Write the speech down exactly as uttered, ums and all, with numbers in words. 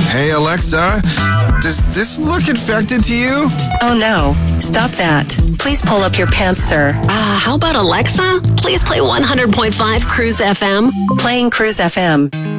Hey, Alexa, does this look infected to you? Oh, no. Stop that. Please pull up your pants, sir. Uh, how about Alexa? Please play one hundred point five Cruise F M. Playing Cruise F M.